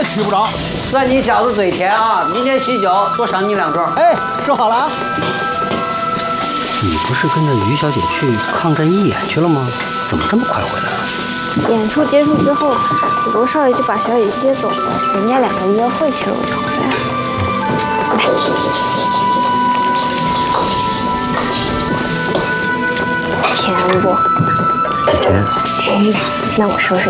也娶不着。 算你小子嘴甜啊！明天喜酒多赏你2桌。 哎，说好了啊。 你不是跟着于小姐去抗战义演去了吗？怎么这么快回来了？ 演出结束之后，罗少爷就把小姐接走了，人家2个约会去了，我就回来了。甜不？甜。那我收拾